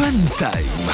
فن تايم.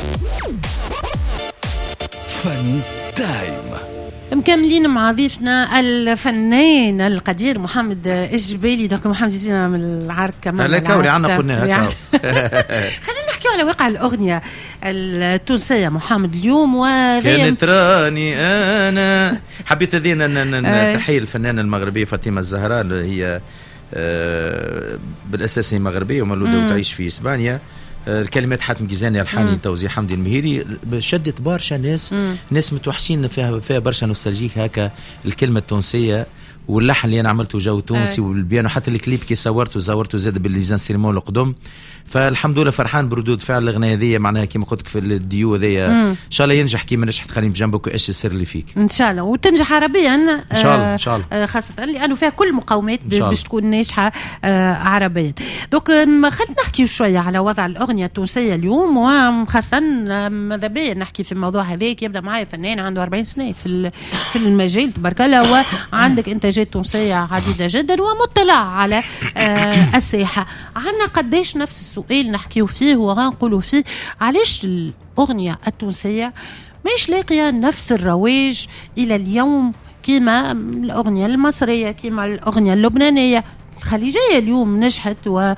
فن تايم مكملين مع ضيفنا الفنان القدير محمد الجبالي. دونك محمد يزينا من العرك كمان هلا كوري عنا قلنا هكا. خلينا نحكي على واقع الأغنية التونسية محمد اليوم. كانت راني أنا حبيت هذه تحية الفنانة المغربية فاطمة الزهراء اللي هي بالأساس هي مغربية ومولودة وتعيش في إسبانيا. الكلمات حاتم جيزاني، الحاني توزيع حمدي المهيري. شدت برشا ناس متوحشين فيها برشا نوستالجيك هكا الكلمة التونسية واللحن اللي انا عملته جو تونسي والبيانو. حتى الكليب كي صورته زاد بالليزان سيرمون القدم. فالحمد لله فرحان بردود فعل الاغنيه هذه، معناها كيما قلت لك في الديو هذيا ان شاء الله ينجح كيما نجحت خليني بجنبك وايش السر اللي فيك ان شاء الله، وتنجح عربيا ان شاء الله ان شاء الله، خاصه لانه فيها كل مقومات باش تكون ناجحه عربيا. دوك خلينا نحكي شويه على وضع الاغنيه التونسيه اليوم، وخاصه ماذا بيا نحكي في الموضوع هذاك. يبدا معايا فنان عنده 40 سنه في المجال تبارك الله، وعندك انتاجات تونسيه عديده جدا ومطلع على الساحه. عندنا قداش نفس السؤال نحكيو فيه وغنقولوا فيه، علاش الاغنيه التونسيه مش لاقيه نفس الرواج الى اليوم كما الاغنيه المصريه، كما الاغنيه اللبنانيه الخليجيه اليوم نجحت، و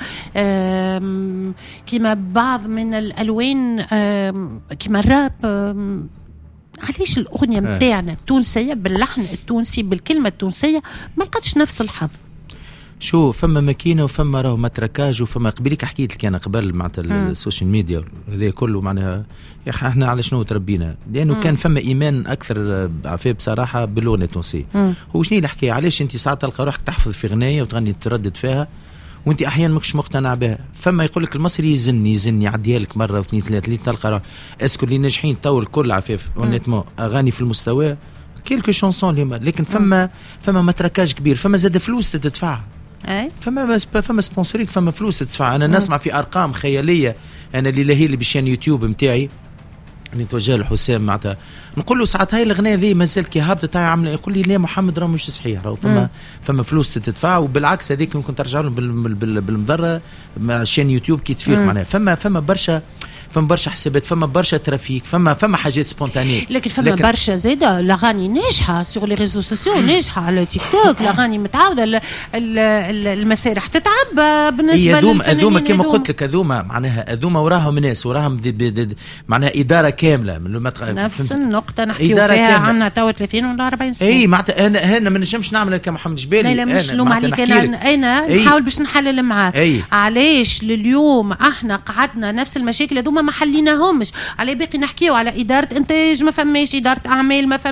كما بعض من الالوان كما الراب. علاش الأغنية متاعنا التونسية باللحن التونسي بالكلمة التونسية ما لقتش نفس الحظ؟ شو فما ماكينه وفما راهو متركاج وفما قبليك حكيت لك انا قبل معناتها السوشيال ميديا هذا كله معناها يا اخي احنا على شنو تربينا، لانه كان فما ايمان اكثر عفاف بصراحه بالاغنيه التونسيه. هو شنو الحكايه؟ علاش انت ساعات تلقى روحك تحفظ في اغنيه وتغني تردد فيها وانت احيانا ماكش مقتنع بها. فما يقول لك المصري يزن يعديها لك مره واثنين ثلاثه تلقى اسكو اللي ناجحين تو الكل عفاف اونيتمون اغاني في المستوى كيلكو شانسون ليما، لكن فما متركاج كبير، فما زاد فلوس تدفعها، فما سبونسوريك، فما فلوس تدفع. انا نسمع في ارقام خياليه. انا اللي لاهي لي بشان يوتيوب نتاعي نتوجه لحسام معناتها نقول له ساعات هاي الاغنيه ذي مازال كي هابطه تاعي عامله، يقول لي لا محمد راه مش صحيح، راه فما فلوس تدفع. وبالعكس هذيك ممكن ترجع لهم بالمضره مع شان يوتيوب كي تفيق معناها. فما برشا حسابات، فما برشا ترافيك، فما حاجات سبونتانيه، لكن فما برشا زاده الاغاني ناجحه سور لي ريزو سوسيو، ناجحه على تيك توك، الاغاني متعوده، المسارح تتعب بالنسبه للفنانين. كما قلت لك اذوما وراهم ناس وراهم معناها اداره كامله نفس النقطه نحكيو فيها عندنا تو 30 ولا 40 سنه. اي معناتها انا ما نجمش نعمل كمحمد جبالي. لا مش نلوم عليك، انا نحاول باش نحلل معاك. علاش لليوم احنا قعدنا نفس المشاكل هذوما ما حليناهمش؟ على باقي نحكيو على اداره انتاج ما فماش، اداره اعمال ما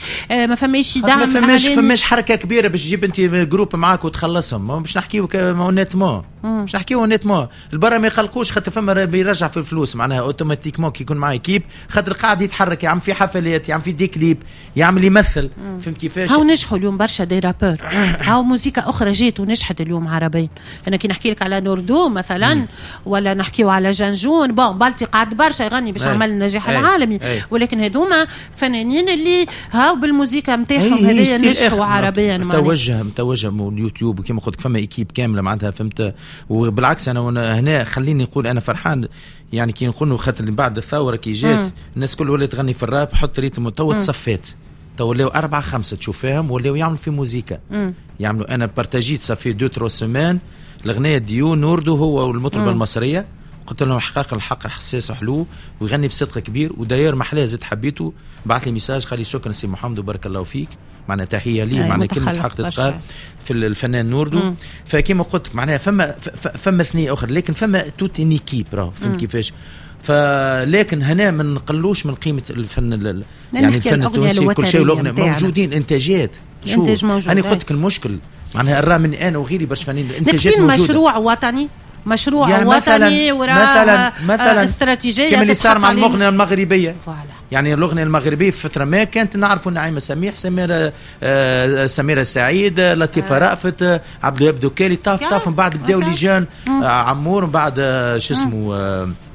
فماش دعم، ما فماش حركه كبيره باش تجيب انت جروب معاك وتخلصهم. مش نحكيو اونيتمون، مش نحكيو اونيتمون. البرا ما يقلقوش خاطر فما بيرجع في الفلوس معناها اوتوماتيكمون كي يكون معايا كيب، خاطر قاعد يتحرك يعمل في حفلات، يعمل في دي كليب، يعمل يمثل. فهمت كيفاش؟ هاو نجحوا اليوم برشا دي رابور، هاو موسيقى اخرى جات ونجحت اليوم عربيا. انا كي نحكي لك على نوردو مثلا ولا نحكيو على جنجون، بالتي قاعد برشا يغني باش عمل النجاح العالمي، ولكن هذوما فنانين اللي هاو بالموسيقى نتاعهم هذيا نجحوا عربيا. متوجه من اليوتيوب وكما قلت فما ايكيب كامله معناتها. فهمت؟ وبالعكس انا هنا خليني نقول انا فرحان يعني كي نقولوا خاطر بعد الثوره كي جات الناس كل ولات تغني في الراب، حط ريتم تو تصفات، تو ولاو 4-5 تشوفهم ولاو يعملوا في موسيقى، يعملوا. انا بارتاجيت صافي 2-3 سيمان الاغنيه ديو نوردو هو والمطربه المصريه، قلت لهم حقاق الحق حساس حلو ويغني بصدق كبير. وداير محلاه زدت حبيته، بعث لي ميساج قال لي شكرا سي محمد وبارك الله فيك، معناها تحيه لي، معناها كلمه حق تتقال في الفنان نوردو. فكيما قلت معناها فما اثنين اخر، لكن فما توت ان ايكيب راه فهمت كيفاش. فلكن هنا ما نقلوش من قيمه الفن، يعني الفن التونسي كل شيء والاغنيه موجودين، انتاجات شو انا قلت لك المشكل معناها الرا من انا وغيري باش فنانين الانتاجات موجوده. مشروع وطني، مشروع يعني وطني وراه مثلا استراتيجيه كما اللي صار مع الاغنيه المغربيه. يعني الاغنيه المغربيه في فتره ما كانت نعرفوا نعيمه سميح، سميره سعيد، لطيفه رأفت، عبد الوهاب دوكالي، طاف من بعد بداو لي جان عمور، من بعد شو اسمه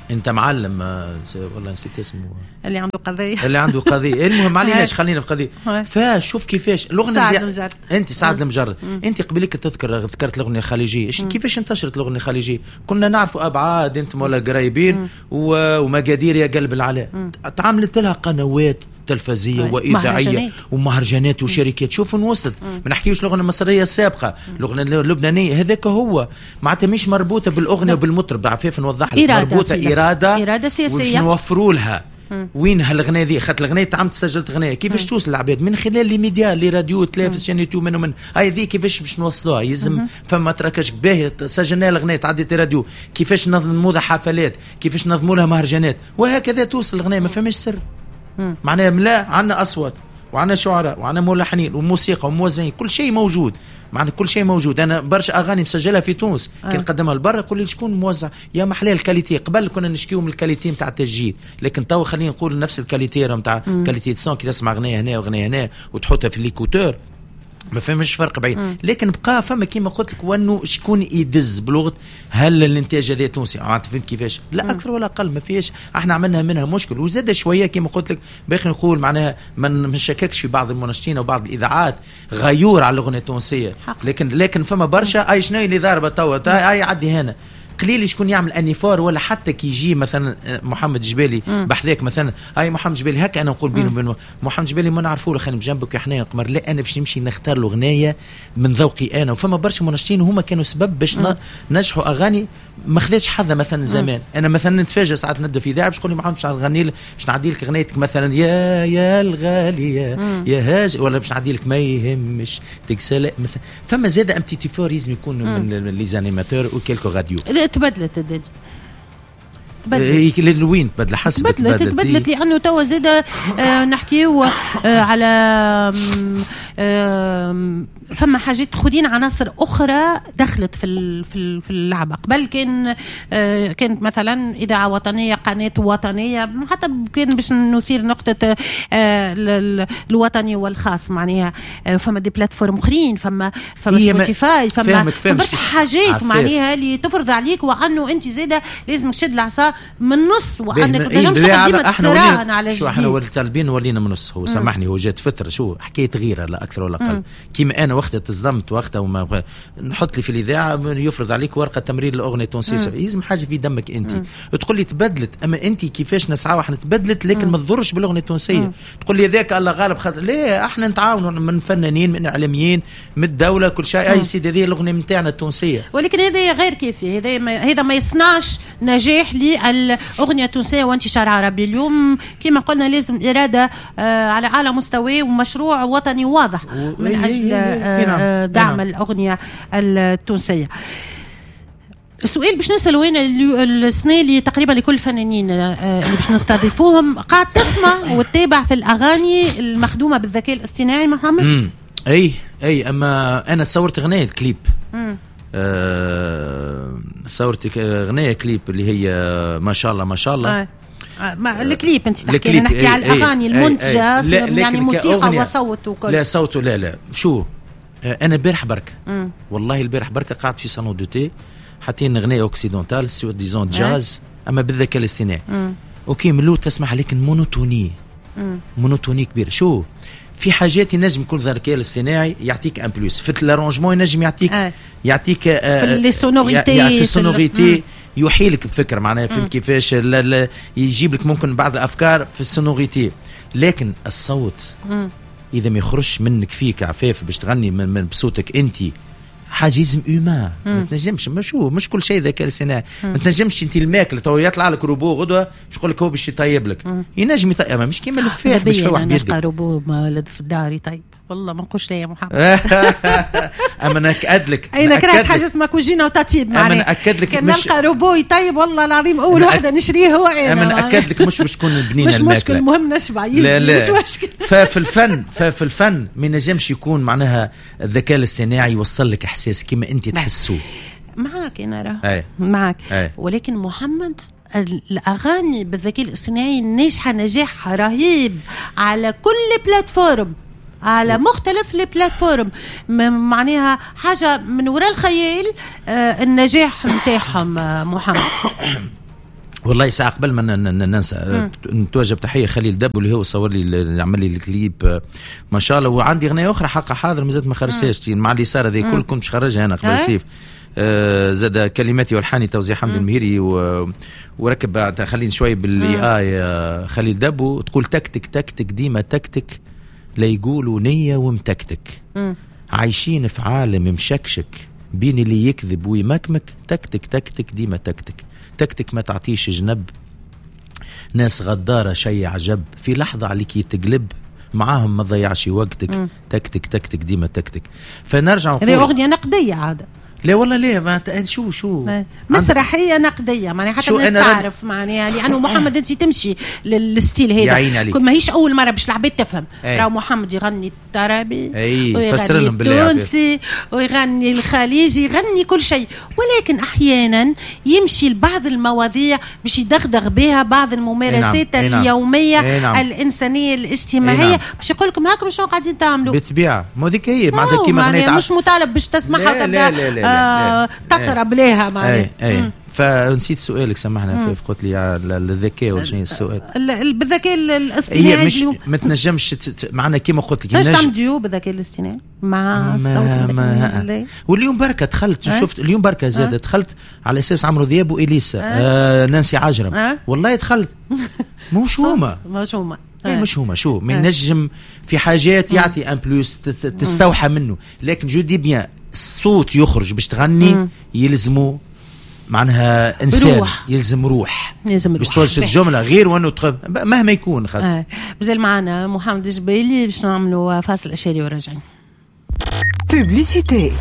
انت معلم والله نسيت اسمه اللي عنده قضيه المهم عليناش خلينا في قضيه. فشوف كيفاش الاغنيه انت سعد المجرد انت قبلك ذكرت الاغنيه الخليجيه كيفاش انتشرت الاغنيه الخليجيه. كنا نعرفوا ابعاد انت ولا قريبين ومقادير يا قلب العلاء. تعاملت لها قنوات تلفزيه واذاعيه ومهرجانات وشركات. شوفوا وصلت ما نحكيوش الاغنيه المصريه السابقه الاغنيه اللبنانيه هذاك هو معناتها مش مربوطه بالاغنيه وبالمطرب عفاف نوضح لك مربوطه اراده سياسيه ونوفروا لها. وين هالغنية ذي خدت الغنية تعمت سجلت غنية كيفاش توصل العباد من خلال لي ميديا لي راديو تلفز شان يوتيوب من هاي ذي كيفاش باش نوصلوها يلزم فما تركش باهي سجلنا الغنية تعديت راديو كيفاش ننظموا لها حفلات كيفاش ننظموا لها مهرجانات وهكذا توصل الغنية ما فماش سر. معناها ملا عندنا أصوات وعندنا شعراء وعندنا ملحنين وموسيقى وموزعين كل شيء موجود. معنى كل شيء موجود. انا برشا اغاني مسجلها في تونس كي نقدمها لبرا يقول لي شكون موزع يا محلى الكاليتي. قبل كنا نشكيو من الكاليتي نتاع التسجيل لكن تو خلينا نقول نفس الكاليتي نتاع كاليتي سون كي تسمع اغنيه هنا واغنيه هنا وتحطها في ليكوتور ما فهمش فرق بعيد. لكن بقى فما كيما قلت لك وانه شكون يدز بلغه هل الانتاج هذا تونسي فهمت كيفاش لا اكثر ولا اقل ما فيش. احنا عملنا منها مشكل وزاد شويه كيما قلت لك باقي نقول معناها ما نشككش في بعض المنشطين وبعض الاذاعات غيور على الاغنيه التونسيه لكن فما برشا اي شنو اللي ضاربه توا اي عدي هنا قليل شكون يعمل انيفور ولا حتى كي يجي مثلا محمد جبالي بحذاك مثلا هاي محمد جبالي هكا انا نقول بينه وبين محمد جبالي ما نعرفوه له خلينا بجنبك يا حنين القمر لا انا باش نمشي نختار له اغنيه من ذوقي انا. وفما برشا منشطين وهما كانوا سبب باش نجحوا اغاني ما خذتش حظها مثلا زمان. انا مثلا نتفاجئ ساعات نبدا في اذاعه باش تقول لي محمد باش نغني لك باش نعدي لك اغنيتك مثلا يا الغاليه يا هاج ولا باش نعدي لك ما يهمش تكسل مثلا. فما زاد ام تي فور لازم يكون من لي زانيماتور وكيلكو راديو. تبدلت الدنيا لوين تبدل حسب تبدلت لانه توا زاد نحكيو على فما حاجات خدين عناصر اخرى دخلت في اللعبه. قبل كانت مثلا اذاعه وطنيه قناه وطنيه حتى كان باش نثير نقطه الوطني والخاص معناها فما دي بلاتفورم اخرين فما سبوتيفاي فما برشا حاجات معناها اللي تفرض عليك وانه انت زاده لازم تشد العصا من النص وانك تراهن على شو احنا طالبين ولينا من النص. هو سامحني هو جات فتره شو حكايه غيره لا اكثر ولا اقل كيما انا وقتها تصدمت وقتها وما نحط لي في الاذاعه يفرض عليك ورقه تمرير الاغنيه التونسيه يلزم حاجه في دمك انت تقول لي تبدلت اما انت كيفاش نسعى احنا تبدلت لكن ما تضرش بالاغنيه التونسيه. تقول لي ذاك الله غالب خاطر لا احنا نتعاونوا من فنانين من اعلاميين من الدوله كل شيء اي سيدي هذه الاغنيه نتاعنا التونسيه. ولكن هذا غير كافي هذا ما يصنعش نجاح للاغنيه التونسيه وانتشار عربي. اليوم كما قلنا لازم اراده على اعلى مستوى ومشروع وطني واضح من اجل دعم الاغنيه التونسيه. السؤال باش نسأل وين السنة اللي تقريبا لكل الفنانين اللي باش نستضيفوهم قاعد تسمع وتتابع في الأغاني المخدومة بالذكاء الاصطناعي محمد؟ أي أما أنا صورت أغنية كليب صورت أغنية كليب اللي هي ما شاء الله ما شاء الله الكليب انت تحكي نحكي على الأغاني المنتجة يعني موسيقى وصوت وكل لا صوت لا شو أنا البارح بركة والله البارح بركة قاعد في صالون دوتي حاطين اغنيه اوكسيدونتال سو ديزون جاز اما بالذكاء الاصطناعي اوكي ملو تسمعها لكن مونوتوني كبير. شو في حاجات ينجم يكون الذكاء الاصطناعي يعطيك ان بلوس في الارونجمون ينجم يعطيك في السونوريتي يحيلك الفكر معناها فهمت كيفاش يجيب لك ممكن بعض الافكار في السونوريتي لكن الصوت اذا ما يخرجش منك فيك عفاف باش تغني من بصوتك انت حاجه لازم ما تنجمش مش كل شيء ذكاء اصطناعي ما تنجمش انت الماكله تو يطلع لك روبو غدوه باش يقول لك هو باش يطيب لك ينجم يطيب مش كيما الفاح باش في واحد يلقى روبو ولد في الدار يطيب والله ما نقولش ليا محمد اما ناكد لك انا كرهت حاجه اسمها كوجينه وتطيب معناها اما ناكد لك مش نلقى روبو يطيب والله العظيم اول وحده نشريه هو اما ناكد لك مش باش تكون بنينه الماكله مش مشكل المهم نشبع مش مشكل. ففي الفن ما ينجمش يكون معناها الذكاء الاصطناعي يوصل لك احساس كيما انت تحسوه معك انا معك ولكن محمد الاغاني بالذكاء الاصطناعي ناجحه نجاح رهيب على كل بلاتفورم على مختلف البلاتفورم معناها حاجه من وراء الخيال النجاح نتاعهم محمد. والله ساعة قبل ما ننسى نتوجه بتحية خليل دب اللي هو صور لي اللي عمل لي الكليب ما شاء الله. وعندي أغنية أخرى حق حاضر مازالت ما خرجتهاش مع اللي صار هذه كل كنت خرجها أنا قبل الصيف. زاد كلماتي والحاني توزيع حمد المهيري وركب خليني شوي بالاي اي خليل دب وتقول تكتك تكتك ديما تكتك لا يقولوا نية ومتكتك عايشين في عالم مشكشك بين اللي يكذب ويمكمك تكتك تكتك ديما تكتك تكتك ما تعطيش جنب ناس غدارة شي عجب في لحظة عليك تقلب معاهم ما تضيعش وقتك تكتك تكتك ديما تكتك. فنرجع نقول هذه أغنية نقدية عادة. لا والله ليه ما شو مسرحيه نقديه معناها حتى الناس تعرف معناها لانه محمد انت تمشي للستيل هذا كل ما هيش اول مره باش العباد تفهم. راهو محمد يغني الطربي ويغني التونسي ويغني الخليجي يغني كل شيء ولكن احيانا يمشي لبعض المواضيع باش يدغدغ بها بعض الممارسات اليوميه الانسانيه الاجتماعيه باش يقول لكم هاكم شنو قاعدين تعملوا بالطبيعه مو ذيك هي معناتها كيما غنيت مش مطالب باش تسمعها وتبدا تقرب لها معناها. فنسيت سؤالك سامحنا قلت لي الذكاء ولا شنو السؤال بالذكاء الاصطناعي مش ما تنجمش معنا كيما قلت لك ايش تعملوا بالذكاء الاصطناعي مع الصوت واليوم بركه دخلت شفت اليوم بركه زاد دخلت على اساس عمرو دياب واليسا نانسي عجرم والله دخلت مش هما مش هما شو من نجم في حاجات يعطي ان بلوس تستوحى منه لكن جو دي بيان الصوت يخرج باش تغني يلزمه معناها انسان يلزم روح باش توصل الجمله غير وانه مهما يكون مازال معنا محمد جبيلي باش نعملوا فاصل اشاري وراجعين. بوبليسيتي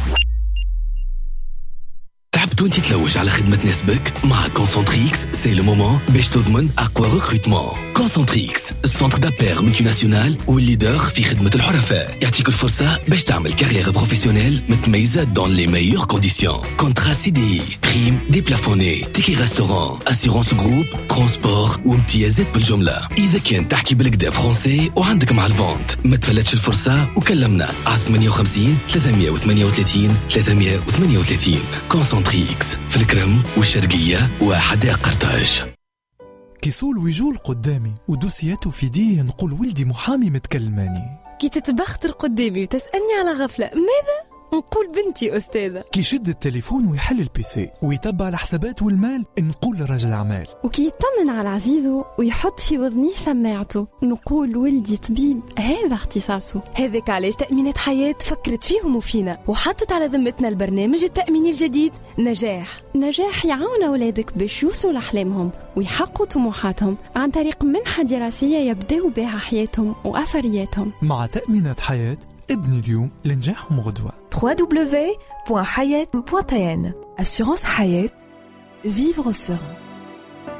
تحب انت تلوج على خدمة نسبك مع كونسنتريكس سي لو مومون باش تضمن اقوى ريكروتمون. كونسنتريكس السنتر دابير ملتيناسيونال والليدر في خدمة الحرفاء يعطيك الفرصة باش تعمل كارير بروفيسيونيل متميزة دون لي ميور كونديسيون. كونترا سي دي بريم ديبلافوني تيكي ريستوران اسيرونس جروب ترانسبور وامتيازات بالجملة. اذا كان تحكي بالكدا فرونسي وعندك مع الفونت ما تفلتش الفرصة وكلمنا على 58 338 338. كونسنتريكس في الكرم والشرقية وحدائق قرطاج. كيسول ويجول قدامي ودوسياته في دي نقول ولدي محامي متكلماني. كي تتبختر قدامي وتسألني على غفلة ماذا؟ نقول بنتي أستاذة. كي يشد التليفون ويحل البيسي ويتبع الحسابات والمال نقول رجل أعمال. وكي يطمن على عزيزه ويحط في وذنيه سماعته نقول ولدي طبيب هذا اختصاصه. هذاك علاش تأمينات حياة فكرت فيهم وفينا وحطت على ذمتنا البرنامج التأميني الجديد نجاح يعاون أولادك باش يوصلوا لأحلامهم ويحققوا طموحاتهم عن طريق منحة دراسية يبدأوا بها حياتهم وأثرياتهم. مع تأمينات حياة ابني اليوم لنجاحهم غدوة. www.hayat.tn Assurance Hayat. Vivre serein.